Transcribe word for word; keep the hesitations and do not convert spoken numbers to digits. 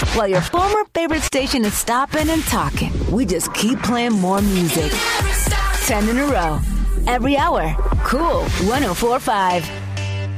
while your former favorite station is stopping and talking. We just keep playing more music. ten in a row. Every hour. Cool one oh four point five.